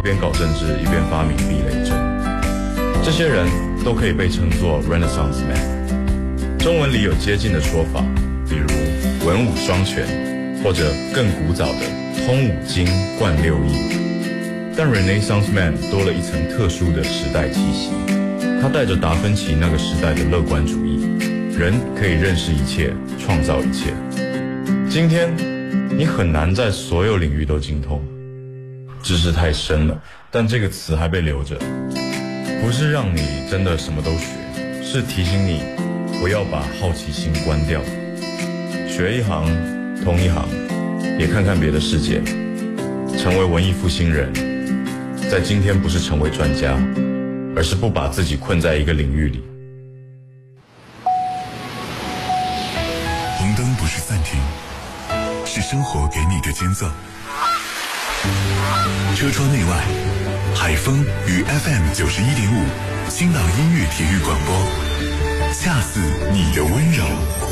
边搞政治一边发明避雷针。这些人都可以被称作 Renaissance Man。中文里有接近的说法，比如文武双全，或者更古早的通五经贯六艺。但 Renaissance Man 多了一层特殊的时代气息，它带着达芬奇那个时代的乐观主义，人可以认识一切，创造一切。今天你很难在所有领域都精通，知识太深了，但这个词还被留着，不是让你真的什么都学，是提醒你不要把好奇心关掉，学一行通一行，也看看别的世界，成为文艺复兴人。在今天不是成为专家，而是不把自己困在一个领域里。 红灯不是暂停，是生活给你的间奏。车窗内外，海风与 FM91.5青岛音乐体育广播，恰似你的温柔。